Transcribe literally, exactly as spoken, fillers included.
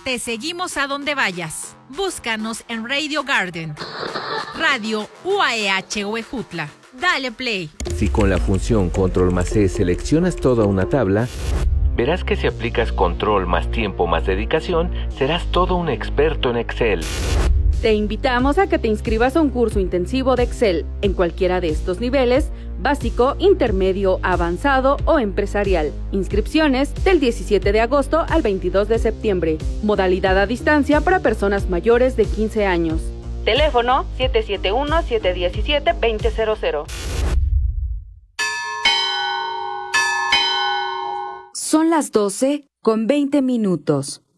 Te seguimos a donde vayas. Búscanos en Radio Garden, Radio U A E H Huejutla. Dale play. Si con la función Control más C seleccionas toda una tabla, verás que si aplicas Control más tiempo más dedicación, serás todo un experto en Excel. Te invitamos a que te inscribas a un curso intensivo de Excel en cualquiera de estos niveles, básico, intermedio, avanzado o empresarial. Inscripciones del diecisiete de agosto al veintidós de septiembre. Modalidad a distancia para personas mayores de quince años. Teléfono siete siete uno, siete uno siete, dos cero cero cero. Son las doce con veinte minutos.